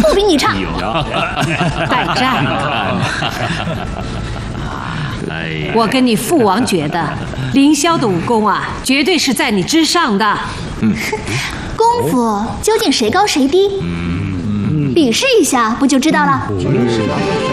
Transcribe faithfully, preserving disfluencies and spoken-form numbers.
不比你差。 待战！我跟你父王觉得，凌霄的武功啊，绝对是在你之上的。 嗯，功夫究竟谁高谁低？比试一下不就知道了？